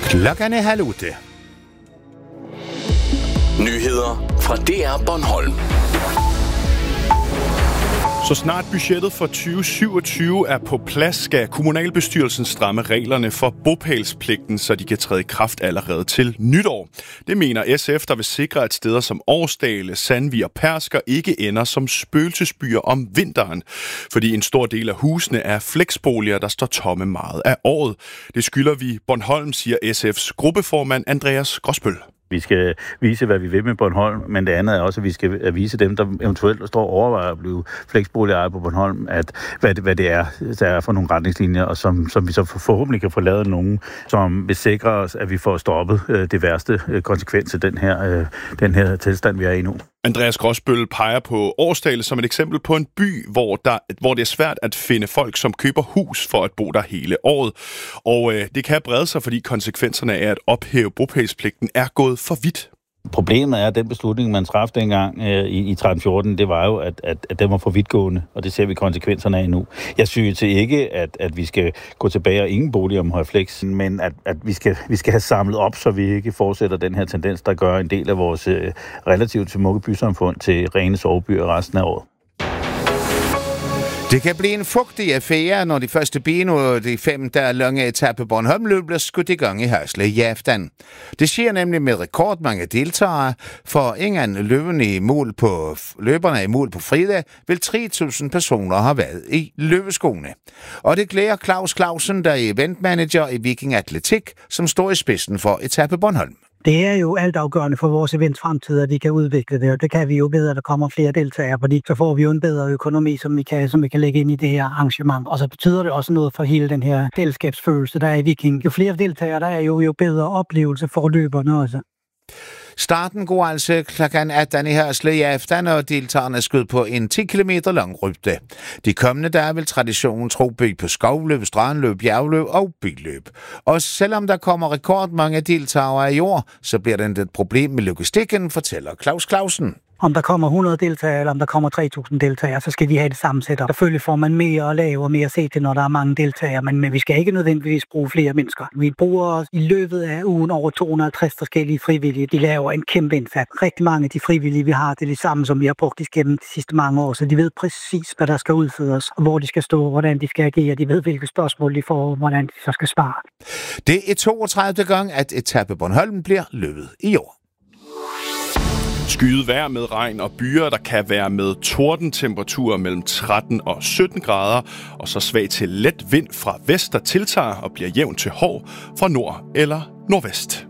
Klokken er 7:30. Nyheder fra DR Bornholm. Så snart budgettet for 2027 er på plads, skal kommunalbestyrelsen stramme reglerne for bopælspligten, så de kan træde i kraft allerede til nytår. Det mener SF, der vil sikre, at steder som Årsdale, Sandvig og Pærsker ikke ender som spøgelsesbyer om vinteren. Fordi en stor del af husene er flexboliger, der står tomme meget af året. Det skylder vi Bornholm, siger SF's gruppeformand Andreas Gråsbøl. Vi skal vise, hvad vi vil med Bornholm, men det andet er også, at vi skal vise dem, der eventuelt står og overvejer at blive fleksboligejere på Bornholm, at hvad det er, der er for nogle retningslinjer, og som vi så forhåbentlig kan få lavet nogen, som vil sikre os, at vi får stoppet det værste konsekvens af den her tilstand, vi er i nu. Andreas Gråsbøl peger på Årsdale som et eksempel på en by, hvor det er svært at finde folk, som køber hus for at bo der hele året. Og det kan brede sig, fordi konsekvenserne af at ophæve bopælspligten er gået for vidt. Problemet er, at den beslutning, man træffede dengang i 13-14, det var jo, at den var for vidtgående, og det ser vi konsekvenserne af nu. Jeg synes ikke, at vi skal gå tilbage og ingen boliger om højflex, men at vi skal have samlet op, så vi ikke fortsætter den her tendens, der gør en del af vores relativt smukke bysamfund til rene sovebyer resten af året. Det kan blive en fugtig affære, når de første ben af de 5 dage lange etape Bornholm-løb bliver skudt i gang i Hasle i aften. Det sker nemlig med rekordmange deltagere, for ingen løberne i mål på fredag vil 3.000 personer have været i løbeskoene. Og det glæder Claus Clausen, der er eventmanager i Viking Atletik, som står i spidsen for etape Bornholm. Det er jo altafgørende for vores events fremtid, at de kan udvikle det, og det kan vi jo bedre, at der kommer flere deltagere, fordi så får vi jo en bedre økonomi, som vi kan lægge ind i det her arrangement. Og så betyder det også noget for hele den her fællesskabsfølelse, der er i Viking. Jo flere deltagere der er, jo bedre oplevelse for løberne også. Starten går altså klokken 18 i Hasle i aften, og deltagerne skød på en 10 km lang rybde. De kommende dage vil traditionen tro by på skovløb, strandløb, bjergløb og byløb. Og selvom der kommer rekordmange deltagere i år, så bliver det et problem med logistikken, fortæller Claus Clausen. Om der kommer 100 deltagere, eller om der kommer 3.000 deltagere, så skal de have det samme setup. Selvfølgelig får man mere at lave og mere at se til, når der er mange deltagere, men vi skal ikke nødvendigvis bruge flere mennesker. Vi bruger i løbet af ugen over 250 forskellige frivillige. De laver en kæmpe indsats. Rigtig mange af de frivillige, vi har, det er det samme, som vi har brugt igennem de sidste mange år, så de ved præcis, hvad der skal udføres, og hvor de skal stå, hvordan de skal agere. De ved, hvilke spørgsmål de får, hvordan de så skal svare. Det er 32. gang, at etape Bornholm bliver løbet i år. Skyet vejr med regn og byer, der kan være med tordentemperaturer mellem 13 og 17 grader, og så svag til let vind fra vest, der tiltager og bliver jævn til hård fra nord eller nordvest.